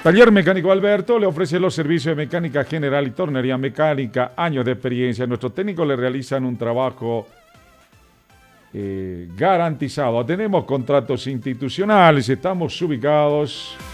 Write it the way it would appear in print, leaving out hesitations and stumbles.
Taller Mecánico Alberto le ofrece los servicios de mecánica general y tornería mecánica, años de experiencia. Nuestros técnicos le realizan un trabajo garantizado. Tenemos contratos institucionales, estamos ubicados